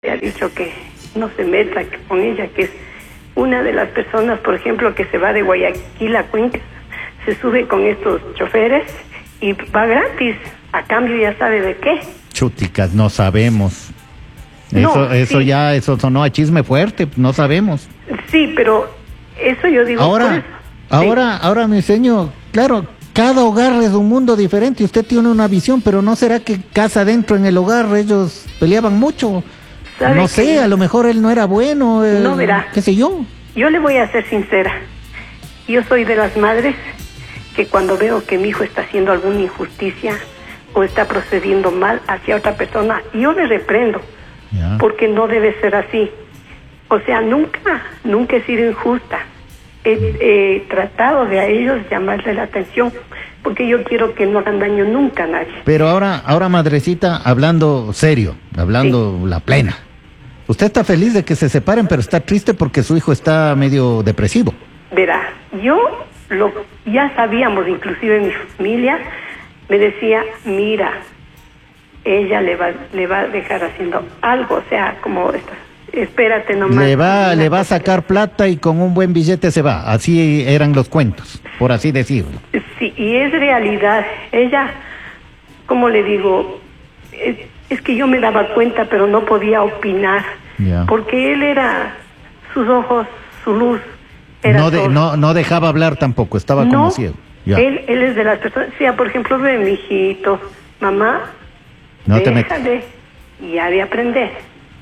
ha dicho que no se meta con ella, que es una de las personas, por ejemplo, que se va de Guayaquil a Cuenca, se sube con estos choferes y va gratis, a cambio ya sabe de qué. Chuticas, no sabemos. Eso sí. eso sonó a chisme fuerte, no sabemos. Sí, pero eso yo digo. Ahora, mi señor, claro, cada hogar es un mundo diferente. Usted tiene una visión, pero ¿no será que casa adentro en el hogar ellos peleaban mucho? No sé, a lo mejor él no era bueno. No, verá. ¿Qué sé yo? Yo le voy a ser sincera. Yo soy de las madres que cuando veo que mi hijo está haciendo alguna injusticia o está procediendo mal hacia otra persona, yo le reprendo. Ya. Porque no debe ser así. O sea, nunca he sido injusta. He tratado de a ellos llamarle la atención, porque yo quiero que no hagan daño nunca a nadie. Pero ahora, madrecita, hablando serio, hablando la plena. Usted está feliz de que se separen, pero está triste porque su hijo está medio depresivo. Verá, ya sabíamos, inclusive mi familia me decía, mira, ella le va a dejar haciendo algo, o sea, como espérate nomás. Le va a sacar plata y con un buen billete se va. Así eran los cuentos, por así decirlo. Sí, y es realidad. Ella, como le digo, es que yo me daba cuenta, pero no podía opinar. Ya. Porque él era, sus ojos, su luz, era no dejaba hablar tampoco, estaba como ciego. Ya. Él es de las personas, sí, por ejemplo, ve mi hijito, mamá, no te metas. Y ha de aprender.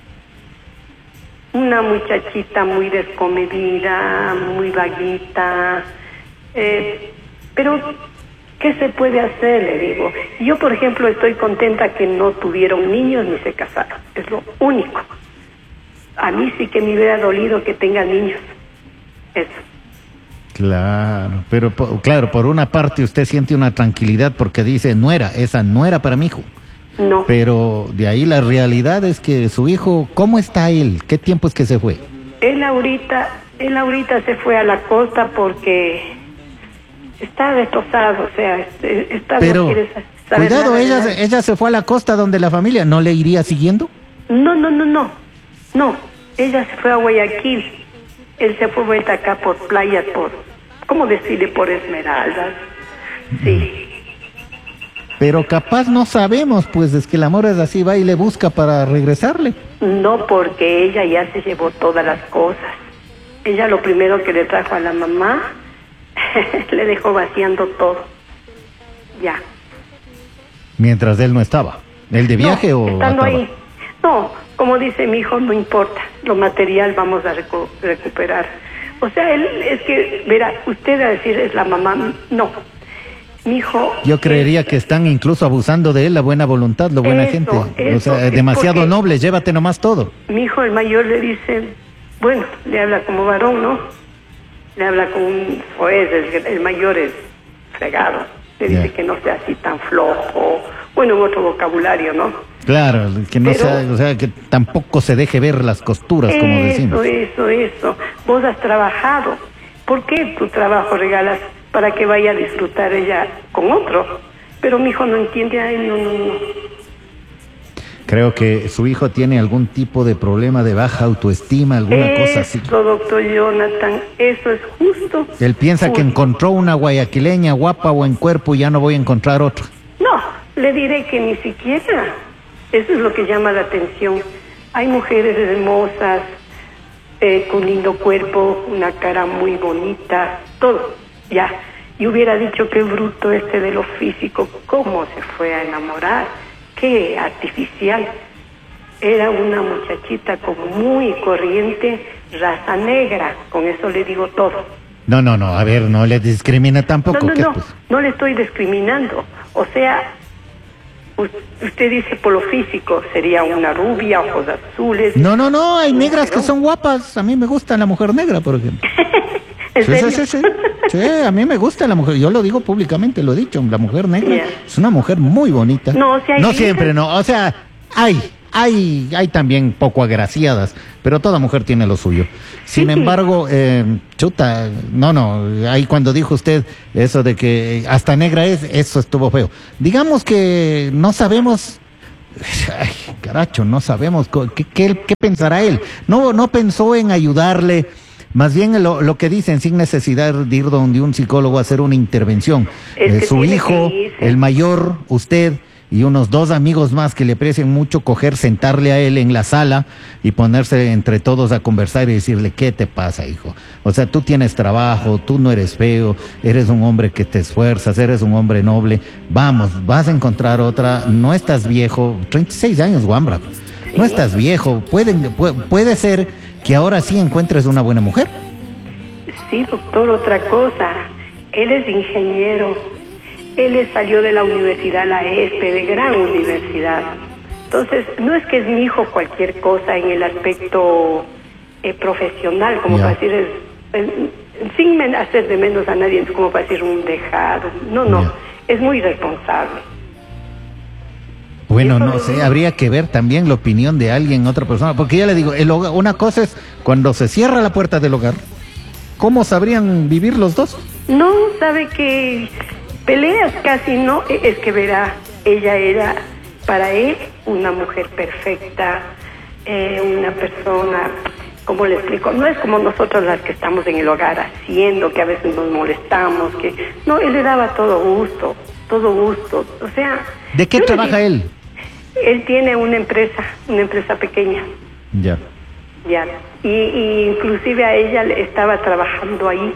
Una muchachita muy descomedida, muy vaguita, pero ¿qué se puede hacer? Le digo. Yo, por ejemplo, estoy contenta que no tuvieron niños ni se casaron, es lo único. A mí sí que me hubiera dolido que tengan niños, eso. Claro, pero claro, por una parte usted siente una tranquilidad porque dice, esa no era para mi hijo. No. Pero de ahí la realidad es que su hijo, ¿cómo está él? ¿Qué tiempo es que se fue? Él ahorita se fue a la costa porque está destrozado, o sea, pero, no quiere saber cuidado, nada. ella se fue a la costa donde la familia, ¿no le iría siguiendo? No, ella se fue a Guayaquil, él se fue vuelta acá por playas, ¿cómo decirle? Por Esmeraldas, sí. Pero capaz no sabemos, pues es que el amor es así, va y le busca para regresarle. No, porque ella ya se llevó todas las cosas. Ella lo primero que le trajo a la mamá, le dejó vaciando todo. Ya. Mientras él no estaba. ¿Él de viaje o estando acaba? ahí. No, como dice mi hijo, no importa. Lo material vamos a recuperar. O sea, él es que, verá, usted a decir es la mamá, no. Mi hijo... Yo creería que están incluso abusando de él, la buena voluntad, la buena gente. O sea, demasiado noble, llévate nomás todo. Mi hijo, el mayor, le dice, bueno, le habla como varón, ¿no? Le habla como un juez, el mayor es fregado. Le dice que no sea así tan flojo. Bueno, en otro vocabulario, ¿no? Claro, que no sea, o sea, que tampoco se deje ver las costuras, como decimos. Eso. Vos has trabajado. ¿Por qué tu trabajo regalas para que vaya a disfrutar ella con otro? Pero mi hijo no entiende, no. Creo que su hijo tiene algún tipo de problema de baja autoestima, alguna cosa así. Eso, doctor Jonathan, eso es justo. Él piensa que encontró una guayaquileña guapa, buen cuerpo y ya no voy a encontrar otra. No, le diré que ni siquiera. Eso es lo que llama la atención. Hay mujeres hermosas, con lindo cuerpo, una cara muy bonita, todo, ya. Y hubiera dicho qué bruto de lo físico, cómo se fue a enamorar, qué artificial. Era una muchachita como muy corriente, raza negra, con eso le digo todo. No, a ver, no le discrimina tampoco. No le estoy discriminando. O sea, usted dice por lo físico, sería una rubia, ojos azules. No, hay negras que son guapas. A mí me gusta la mujer negra, por ejemplo. ¿En serio? Sí, a mí me gusta la mujer. Yo lo digo públicamente, lo he dicho. La mujer negra es una mujer muy bonita. No siempre, no. O sea, hay también poco agraciadas, pero toda mujer tiene lo suyo. Sin embargo, ahí cuando dijo usted eso de que hasta negra es, eso estuvo feo. Digamos que no sabemos ay, caracho, no sabemos qué pensará él. No pensó en ayudarle. Más bien lo que dicen, sin necesidad de ir donde un psicólogo a hacer una intervención. Su hijo, el mayor, usted y unos 2 amigos más que le aprecian mucho, sentarle a él en la sala y ponerse entre todos a conversar y decirle, ¿qué te pasa, hijo? O sea, tú tienes trabajo, tú no eres feo, eres un hombre que te esfuerzas, eres un hombre noble, vamos, vas a encontrar otra, no estás viejo, 36 años, Wambra, no estás viejo, puede ser que ahora sí encuentres una buena mujer. Sí, doctor, otra cosa, él es ingeniero, él salió de la universidad, la ESPE, de gran universidad. Entonces, no es que es mi hijo cualquier cosa en el aspecto profesional, como para decir, sin hacer de menos a nadie, es como para decir un dejado. No, es muy responsable. Bueno, no sé, habría que ver también la opinión de alguien, otra persona, porque ya le digo, una cosa es cuando se cierra la puerta del hogar, ¿cómo sabrían vivir los dos? No, sabe que peleas casi no, es que verá, ella era para él una mujer perfecta, una persona, ¿cómo le explico? No es como nosotros las que estamos en el hogar haciendo, que a veces nos molestamos, no, él le daba todo gusto, o sea... ¿De qué trabaja él? Él tiene una empresa pequeña. Ya. Y inclusive a ella le estaba trabajando ahí.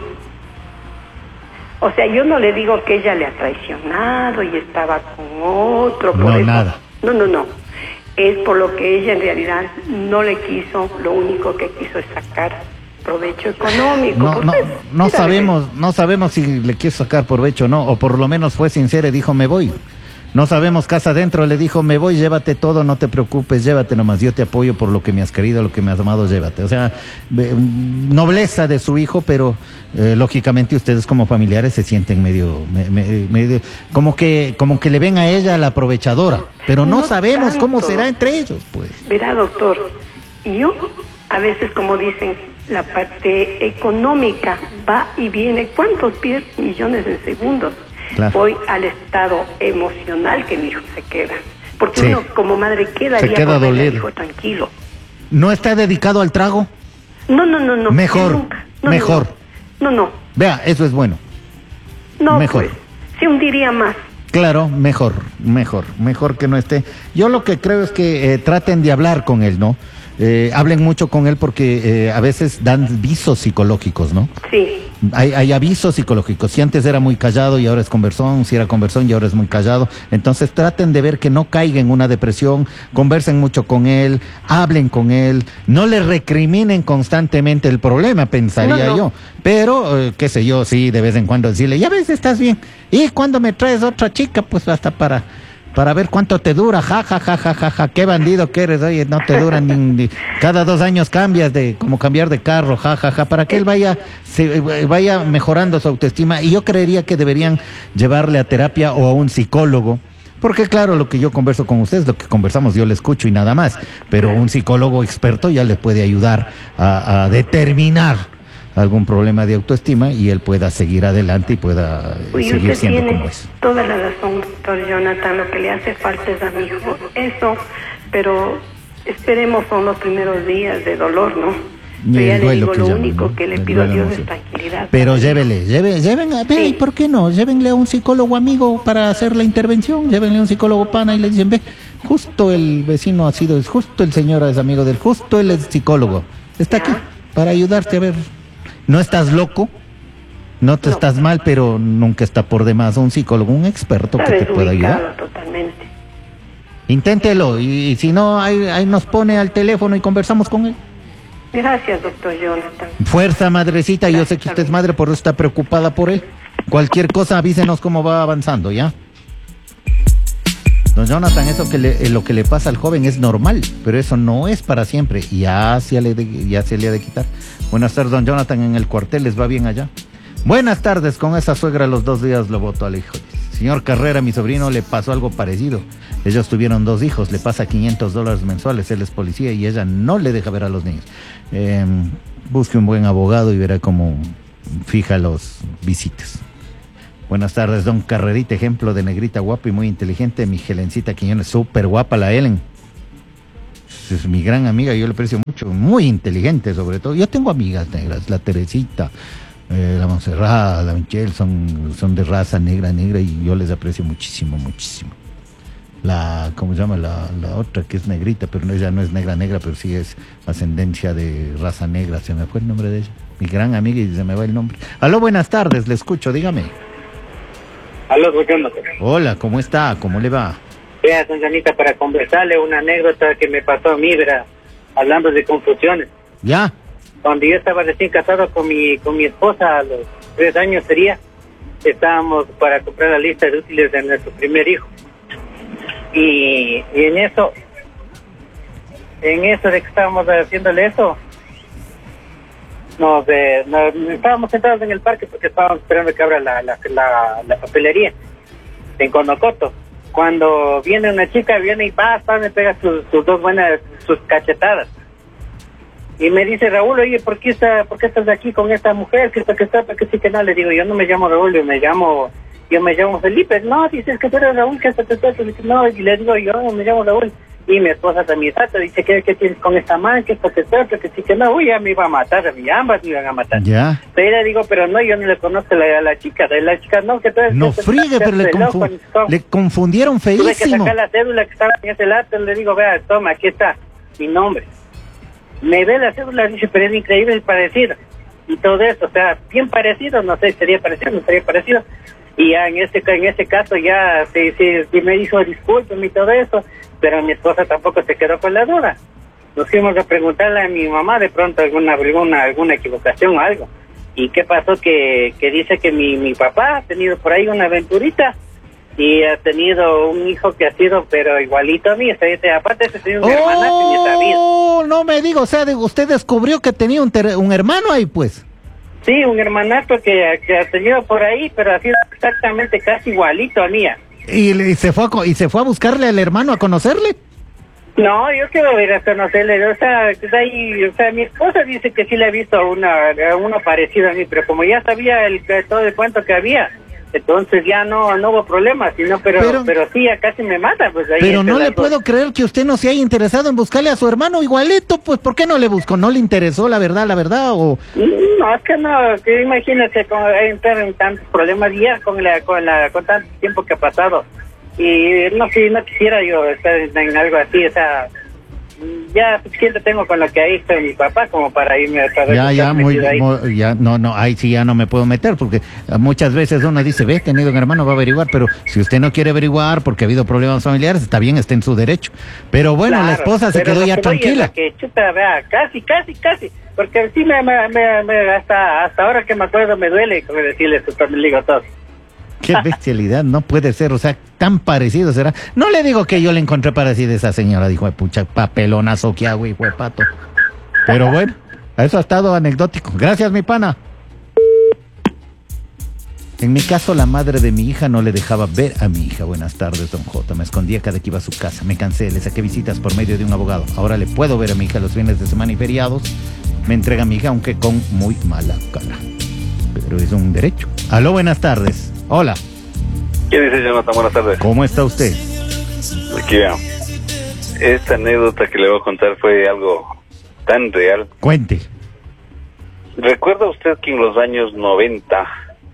O sea, yo no le digo que ella le ha traicionado y estaba con otro. No, nada. No. Es por lo que ella en realidad no le quiso, lo único que quiso es sacar provecho económico. No sabemos si le quiso sacar provecho o no, o por lo menos fue sincera y dijo, me voy. No sabemos, casa adentro le dijo, me voy, llévate todo, no te preocupes, llévate nomás, yo te apoyo por lo que me has querido, lo que me has amado, llévate. O sea, nobleza de su hijo, pero lógicamente ustedes como familiares se sienten medio como que le ven a ella la aprovechadora, pero no sabemos tanto cómo será entre ellos, pues. Verá, doctor, yo a veces, como dicen, la parte económica va y viene, ¿cuántos millones en segundos? Claro. Voy al estado emocional que mi hijo se queda. Porque uno como madre queda dolido, hijo tranquilo. ¿No está dedicado al trago? No. Mejor. No. Vea, eso es bueno. No, mejor. Pues, se hundiría más. Claro, mejor que no esté. Yo lo que creo es que traten de hablar con él, ¿no? Hablen mucho con él porque a veces dan visos psicológicos, ¿no? Sí. Hay avisos psicológicos. Si antes era muy callado y ahora es conversón, si era conversón y ahora es muy callado. Entonces traten de ver que no caiga en una depresión, conversen mucho con él, hablen con él, no le recriminen constantemente el problema, pensaría yo. Pero, qué sé yo, sí, de vez en cuando decirle, ya ves, estás bien. Y cuando me traes otra chica, pues hasta para ver cuánto te dura, ja, qué bandido que eres, oye, no te dura ni cada 2 años cambias como cambiar de carro, ja, para que él vaya mejorando su autoestima. Y yo creería que deberían llevarle a terapia o a un psicólogo, porque claro, lo que yo converso con ustedes, lo que conversamos, yo le escucho y nada más, pero un psicólogo experto ya le puede ayudar a determinar algún problema de autoestima y él pueda seguir adelante y pueda seguir siendo como es. Toda la razón, doctor Jonathan, lo que le hace falta es a mi hijo, eso, pero esperemos, son los primeros días de dolor, ¿no? Pero ya le digo, lo único que le pido a Dios es tranquilidad. Pero ¿y por qué no? Llévenle a un psicólogo amigo para hacer la intervención, llévenle a un psicólogo pana y le dicen, ve, justo el vecino justo el señor es amigo del, justo él es psicólogo, está aquí para ayudarte a ver. No estás loco, no estás mal, pero nunca está por demás un psicólogo, un experto que te pueda ayudar. Totalmente. Inténtelo y si no, ahí nos pone al teléfono y conversamos con él. Gracias, doctor Jonathan. Fuerza, madrecita, yo sé que usted es madre, por eso está preocupada por él. Cualquier cosa avísenos cómo va avanzando, ¿ya? Don Jonathan, lo que le pasa al joven es normal, pero eso no es para siempre. Ya se le ha de quitar. Buenas tardes, don Jonathan, en el cuartel, ¿les va bien allá? Buenas tardes, con esa suegra los 2 días lo botó al hijo. Señor Carrera, mi sobrino le pasó algo parecido. Ellos tuvieron 2 hijos, le pasa $500 mensuales, él es policía y ella no le deja ver a los niños. Busque un buen abogado y verá cómo fija los visitas. Buenas tardes, don Carrerita, ejemplo de negrita guapa y muy inteligente. Mi Helencita Quiñones, súper guapa la Helen. Es mi gran amiga, yo le aprecio mucho, muy inteligente sobre todo. Yo tengo amigas negras, la Teresita, la Montserrat, la Michelle, son de raza negra y yo les aprecio muchísimo. ¿Cómo se llama? La otra que es negrita, pero ella no es negra, pero sí es ascendencia de raza negra. Se me fue el nombre de ella. Mi gran amiga y se me va el nombre. Aló, buenas tardes, le escucho, dígame. Aló, escuchando. Hola, ¿cómo está? ¿Cómo le va? Vea, Sanjanita, para conversarle una anécdota que me pasó a mí, verá, hablando de confusiones. ¿Ya? Cuando yo estaba recién casado con mi esposa, a los 3 años sería, estábamos para comprar la lista de útiles de nuestro primer hijo. Y en eso de que estábamos haciéndole eso, nos estábamos sentados en el parque porque estábamos esperando que abra la papelería en Conocoto. Cuando viene una chica, viene y me pega sus cachetadas. Y me dice, Raúl, oye, ¿por qué estás aquí con esta mujer? Que sí que no. Le digo, yo no me llamo Raúl, yo me llamo Felipe. No, dices que tú eres Raúl, que no, y le digo, yo me llamo Raúl. Y mi esposa también dice, ¿qué tienes con esta man? Que sí que no. Uy, ya me iba a matar, ambas me iban a matar. Ya. Pero le digo, pero no, yo no le conozco a la chica. La chica no, que tú eres... No friegue, pero le confundieron feísimo. Tuve que sacar la cédula que estaba en ese lado, le digo, vea, toma, aquí está mi nombre. Me ve la cédula, dice, pero es increíble el parecido. Y todo eso, o sea, bien parecido, no sé, sería parecido. Y ya en este caso ya sí me dijo discúlpeme y todo eso, pero mi esposa tampoco se quedó con la duda. Nos fuimos a preguntarle a mi mamá de pronto alguna equivocación o algo. ¿Y qué pasó? Que dice que mi papá ha tenido por ahí una aventurita y ha tenido un hijo que ha sido, pero igualito a mí. Aparte de tener un hermanazo y ni sabía. No me diga, o sea, usted descubrió que tenía un hermano ahí, pues. Sí, un hermanato que ha tenido por ahí, pero ha sido exactamente casi igualito a mí. ¿Y se fue a buscarle al hermano a conocerle? No, yo quiero ir a conocerle, o sea, mi esposa dice que sí le ha visto a uno parecido a mí, pero como ya sabía todo el cuento que había, entonces ya no hubo problema, pero sí, ya casi me mata, pues ahí. Pero no le puedo creer que usted no se haya interesado en buscarle a su hermano igualito, pues ¿por qué no le buscó? ¿No le interesó la verdad o...? No, es que no, que imagínate entrar en tantos problemas ya con tanto tiempo que ha pasado. Y no quisiera yo estar en algo así, o sea, ya suficiente tengo con lo que ahí está mi papá como para irme a estar ahí sí ya no me puedo meter, porque muchas veces uno dice, ve, tenido un hermano, va a averiguar, pero si usted no quiere averiguar porque ha habido problemas familiares, está bien, está en su derecho. Pero bueno, claro, la esposa se quedó ya tranquila. Que chuta, vea, casi, porque sí hasta ahora que me acuerdo me duele decirle esto, me digo todo. Qué bestialidad, no puede ser, o sea, tan parecido será. No le digo que yo le encontré parecida a esa señora, dijo, pucha, papelonazo que hago, hijo de pato. Pero bueno, eso ha estado anecdótico. Gracias, mi pana. En mi caso, la madre de mi hija no le dejaba ver a mi hija. Buenas tardes, don J. Me escondía cada que iba a su casa. Me cansé, le saqué visitas por medio de un abogado. Ahora le puedo ver a mi hija los fines de semana y feriados. Me entrega a mi hija, aunque con muy mala cara. Pero es un derecho. Aló, buenas tardes. Hola. ¿Qué dice, Jonathan? Buenas tardes. ¿Cómo está usted? Aquí veo. Esta anécdota que le voy a contar fue algo tan real. Cuente. ¿Recuerda usted que en los años 90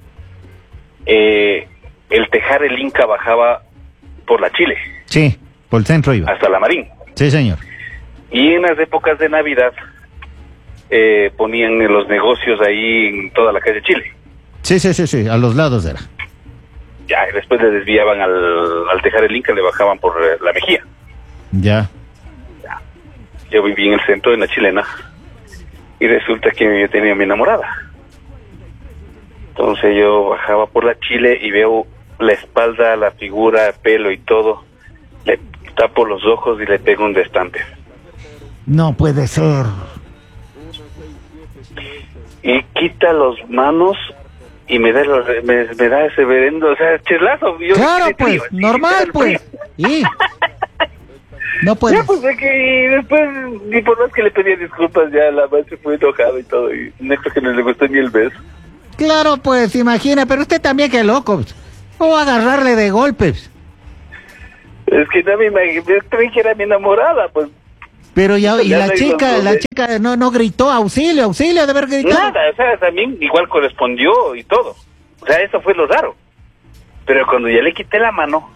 el Tejar el Inca bajaba por la Chile? Sí, por el centro iba. Hasta la Marín. Sí, señor. Y en las épocas de Navidad ponían los negocios ahí en toda la calle Chile. Sí, a los lados era. Ya, y después le desviaban al Tejar el Inca, le bajaban por la Mejía. Ya. Yo viví en el centro de la Chilena y resulta que yo tenía a mi enamorada. Entonces yo bajaba por la Chile y veo la espalda, la figura, el pelo y todo. Le tapo los ojos y le pego un destante. No puede ser. Y quita las manos y me da ese verendo, o sea, chislazo. Claro, pues, normal, pues. Y no puedes. Ya, pues, de que después, ni por más que le pedía disculpas, ya la madre se fue enojada y todo, y no creo que no le gustó ni el beso. Claro, pues, imagina, pero usted también qué loco. O agarrarle de golpes. Es que también creí que era mi enamorada, pues. Pero ya, y Ya la chica no gritó auxilio de haber gritado. Nada, o sea, también igual correspondió y todo. O sea, eso fue lo raro. Pero cuando ya le quité la mano,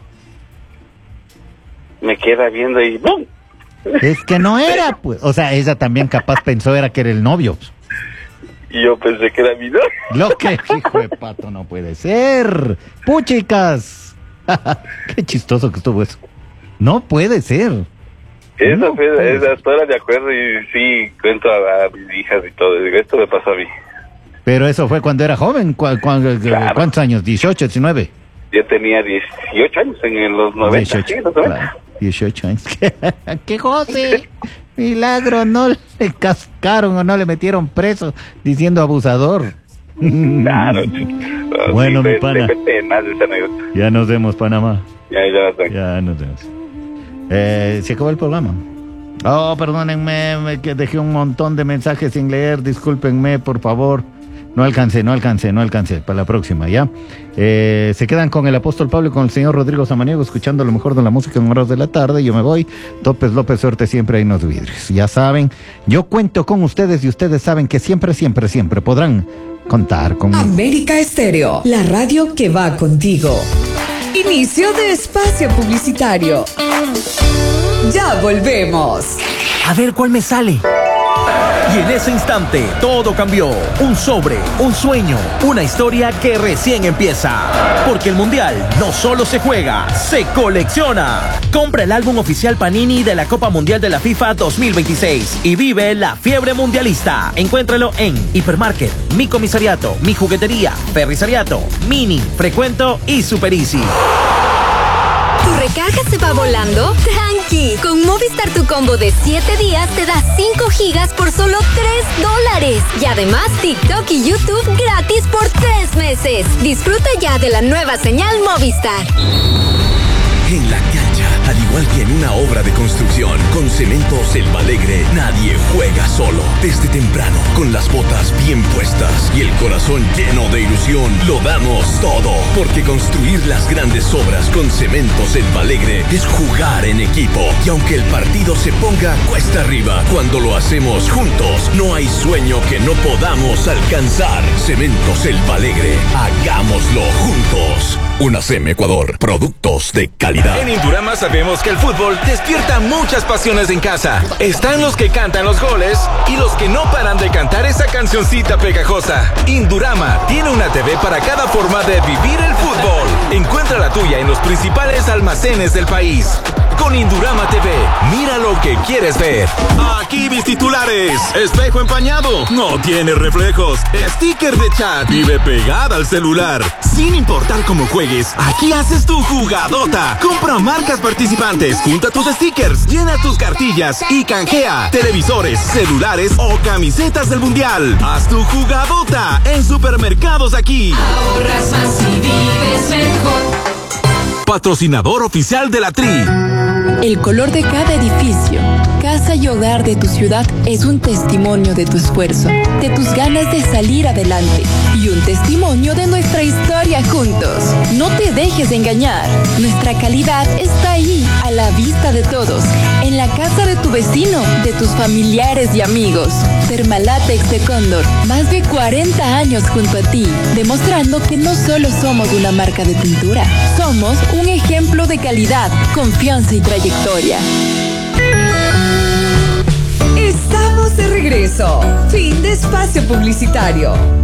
me queda viendo y ¡bum! Es que no era, pues. O sea, ella también capaz pensó era que era el novio. Y yo pensé que era mi novio. Lo que, hijo de pato, no puede ser. Puchicas. Qué chistoso que estuvo eso. No puede ser. Eso fue, hasta ahora me acuerdo y sí, cuento a mis hijas y todo. Digo, esto me pasó a mí. Pero eso fue cuando era joven. Claro. ¿Cuántos años? ¿18, 19? Yo tenía 18 años en los 90. 18, sí, los 90. claro, 18 años. ¡Qué José! Milagro, no le cascaron o no le metieron preso diciendo abusador. Claro. Bueno, sí, mi pana. Más de esa anécdota. Ya nos vemos, Panamá. Ya nos vemos. Se acabó el programa. Oh, perdónenme, que dejé un montón de mensajes sin leer. Discúlpenme, por favor. No alcancé. Para la próxima, ¿ya? Se quedan con el apóstol Pablo y con el señor Rodrigo Samaniego escuchando lo mejor de la música en horas de la tarde. Yo me voy. Topes López, suerte siempre ahí en los vidrios. Ya saben, yo cuento con ustedes y ustedes saben que siempre podrán contar conmigo. América Estéreo, la radio que va contigo. Inicio de espacio publicitario. Ya volvemos. A ver cuál me sale. Y en ese instante, todo cambió. Un sobre, un sueño, una historia que recién empieza. Porque el Mundial no solo se juega, se colecciona. Compra el álbum oficial Panini de la Copa Mundial de la FIFA 2026 y vive la fiebre mundialista. Encuéntralo en Hipermarket, Mi Comisariato, Mi Juguetería, Ferrisariato, Mini, Frecuento y Super Easy. ¿Tu recarga se va volando? ¡Tranqui! Con Movistar tu combo de 7 días te da 5 gigas por solo $3. Y además TikTok y YouTube gratis por 3 meses. Disfruta ya de la nueva señal Movistar. En la cancha, al igual que en una obra de construcción, con Cementos El Alegre, nadie juega solo. Desde temprano, con las botas bien puestas y el corazón lleno de ilusión, lo damos todo. Porque construir las grandes obras con Cementos El Alegre es jugar en equipo. Y aunque el partido se ponga cuesta arriba, cuando lo hacemos juntos, no hay sueño que no podamos alcanzar. Cementos El Alegre, hagámoslo juntos. UNACEM Ecuador, productos de calidad. En Indurama sabemos que el fútbol despierta muchas pasiones en casa. Están los que cantan los goles y los que no paran de cantar esa cancioncita pegajosa. Indurama tiene una TV para cada forma de vivir el fútbol. Encuentra la tuya en los principales almacenes del país. Con Indurama TV, mira lo que quieres ver. Aquí mis titulares. Espejo empañado, no tiene reflejos. Sticker de chat, vive pegada al celular. Sin importar cómo juegues, aquí haces tu jugadota. Compra marcas participantes, junta tus stickers, llena tus cartillas y canjea televisores, celulares o camisetas del mundial. Haz tu jugadota en Supermercados Aquí. Ahorras más y vives mejor. Patrocinador oficial de la Tri. El color de cada edificio, casa y hogar de tu ciudad es un testimonio de tu esfuerzo, de tus ganas de salir adelante y un testimonio de nuestra historia juntos. No te dejes de engañar. Nuestra calidad está ahí, a la vista de todos, en la casa de tu vecino, de tus familiares y amigos. Termalátex de Cóndor, más de 40 años junto a ti, demostrando que no solo somos una marca de pintura, somos un ejemplo de calidad, confianza y trayectoria. Estamos de regreso. Fin de espacio publicitario.